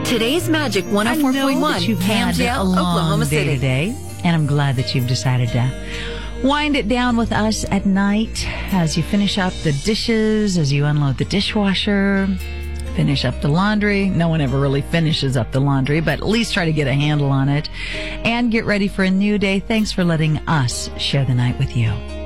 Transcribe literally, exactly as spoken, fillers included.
Today's Magic one oh four point one, you've had Camdale, a long Oklahoma day City. today, and I'm glad that you've decided to wind it down with us at night as you finish up the dishes, as you unload the dishwasher, finish up the laundry. No one ever really finishes up the laundry, but at least try to get a handle on it and get ready for a new day. Thanks for letting us share the night with you.